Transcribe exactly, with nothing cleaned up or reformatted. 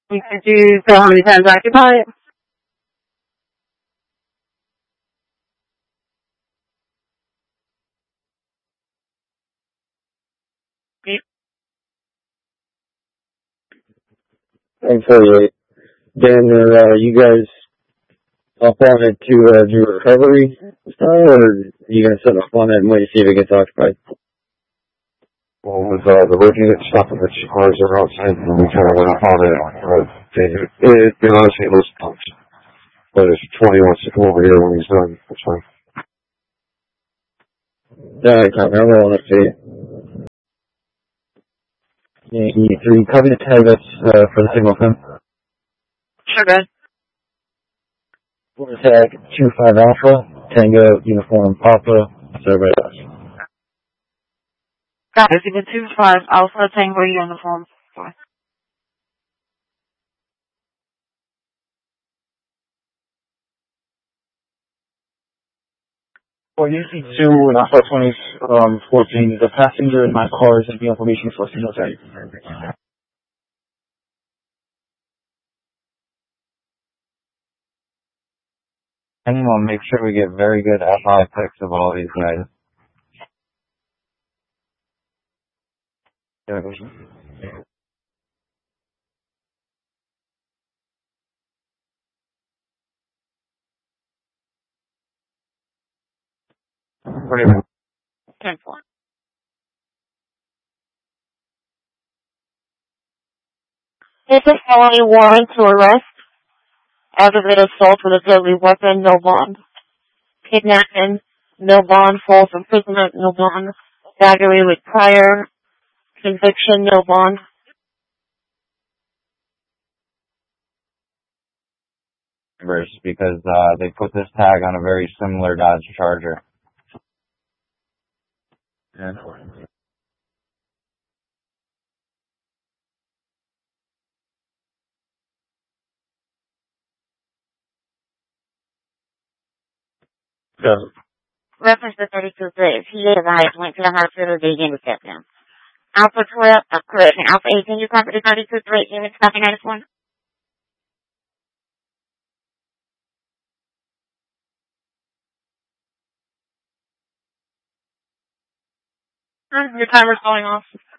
We could do, so how many times occupy it? And forty-eight. Then, uh, you guys up on it to, uh, do recovery style, or you gonna set up on it and wait to see if it gets occupied? Well, with, uh, the roofing and stuff, and the cars are outside, and we kind of went up on it, uh, it, it, it honestly was pumped. But if Twenty wants to come over here when he's done, that's fine. Yeah, I can't remember on it, see. Yeah, you, so you cover the tag that's, uh, for the signal phone? Sure, good. For the tag two five Alpha, Tango, Uniform, Papa, so everybody else. Got it. You can two five Alpha Tango uniform. Sorry. Well, U C two and Alpha twenty, um, fourteen, the passenger in my car is the information for signal tag. Anyone, make sure we get very good F I pics of all these guys. Yeah, ten four. This is felony warrant to arrest, aggravated assault with a deadly weapon, no bond. Kidnapping, no bond. False imprisonment, no bond. Battery with prior conviction, no bond. Because uh, they put this tag on a very similar Dodge Charger. Yeah. So, Reference to thirty-two six. He advised went to the hospital, they didn't step down. Alpha twelve, uh, correction, Alpha eighteen, you copy the thirty-two three, unit stopping ninety-one. Your timer's going off.